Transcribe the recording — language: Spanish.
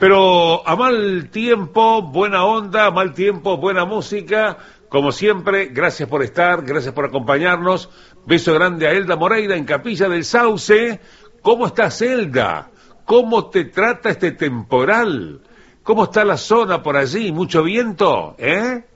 Pero a mal tiempo, buena onda, a mal tiempo, buena música. Como siempre, gracias por estar, gracias por acompañarnos. Beso grande a Elda Moreira en Capilla del Sauce. ¿Cómo estás, Elda? ¿Cómo te trata este temporal? ¿Cómo está la zona por allí? ¿Mucho viento? ¿Eh?